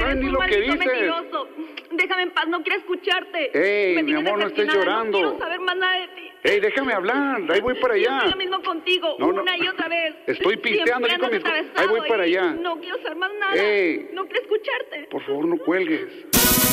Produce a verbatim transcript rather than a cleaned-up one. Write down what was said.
sabes Eres ni un lo que maldito dices. mentiroso. Déjame en paz, no quiero escucharte. Ey, Me mi tienes amor, no estés decepcionada, llorando. No quiero saber más nada de ti. Ey, déjame hablar, ahí voy para Yo allá. soy lo mismo contigo, No, no. una y otra vez. Estoy pisteando Siempre aquí con mis andas co- ahí voy atravesado para y allá. No quiero saber más nada. Ey. No quiero escucharte. Por favor, no cuelgues.